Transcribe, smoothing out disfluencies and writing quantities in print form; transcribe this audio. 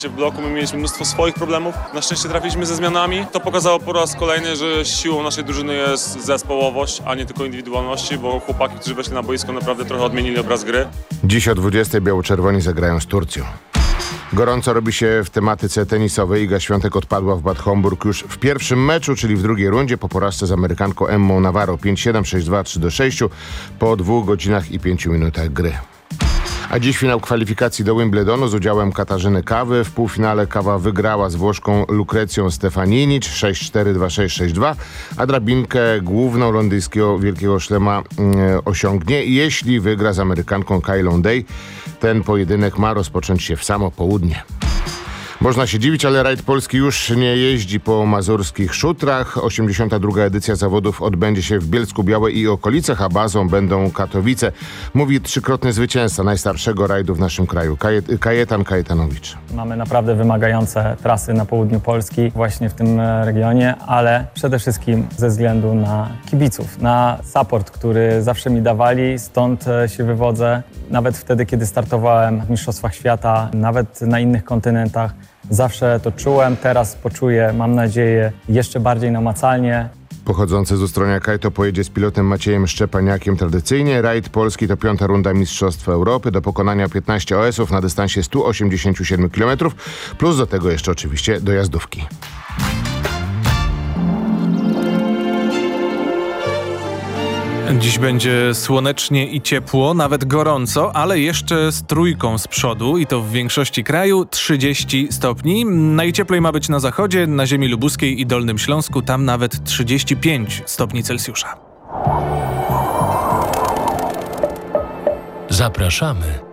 W bloku my mieliśmy mnóstwo swoich problemów. Na szczęście trafiliśmy ze zmianami. To pokazało po raz kolejny, że siłą naszej drużyny jest zespołowość, a nie tylko indywidualności, bo chłopaki, którzy weszli na boisko, naprawdę trochę odmienili obraz gry. Dziś o 20:00 biało-czerwoni zagrają z Turcją. Gorąco robi się w tematyce tenisowej. Iga Świątek odpadła w Bad Homburg już w pierwszym meczu, czyli w drugiej rundzie, po porażce z Amerykanką Emmą Navarro 5-7, 6-2, 3-6 po 2 godzinach i 5 minutach gry. A dziś finał kwalifikacji do Wimbledonu z udziałem Katarzyny Kawy. W półfinale Kawa wygrała z Włoszką Lucrecją Stefaninic 6-4, 2-6, 6-2, a drabinkę główną londyńskiego Wielkiego Szlema osiągnie, jeśli wygra z Amerykanką Kylą Day. Ten pojedynek ma rozpocząć się w samo południe. Można się dziwić, ale rajd polski już nie jeździ po mazurskich szutrach. 82. edycja zawodów odbędzie się w Bielsku-Białej i okolicach, a bazą będą Katowice. Mówi trzykrotny zwycięzca najstarszego rajdu w naszym kraju, Kajetan Kajetanowicz. Mamy naprawdę wymagające trasy na południu Polski, właśnie w tym regionie, ale przede wszystkim ze względu na kibiców, na support, który zawsze mi dawali, stąd się wywodzę. Nawet wtedy, kiedy startowałem w Mistrzostwach Świata, nawet na innych kontynentach, zawsze to czułem, teraz poczuję, mam nadzieję, jeszcze bardziej namacalnie. Pochodzący z Ustronia Kajto pojedzie z pilotem Maciejem Szczepaniakiem tradycyjnie. Rajd polski to 5. runda Mistrzostw Europy. Do pokonania 15 OS-ów na dystansie 187 km, plus do tego jeszcze oczywiście dojazdówki. Dziś będzie słonecznie i ciepło, nawet gorąco, ale jeszcze z trójką z przodu i to w większości kraju 30 stopni. Najcieplej ma być na zachodzie, na ziemi lubuskiej i Dolnym Śląsku, tam nawet 35 stopni Celsjusza. Zapraszamy